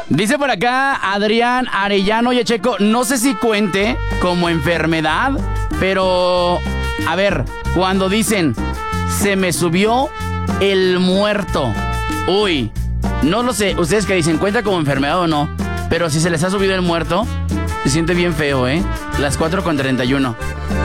Dice por acá Adrián Arellano. Oye, Checo, no sé si cuente como enfermedad, pero a ver, cuando dicen se me subió el muerto. Uy, no lo sé. Ustedes que dicen, ¿cuenta como enfermedad o no? Pero si se les ha subido el muerto, se siente bien feo, ¿eh? Las 4:31.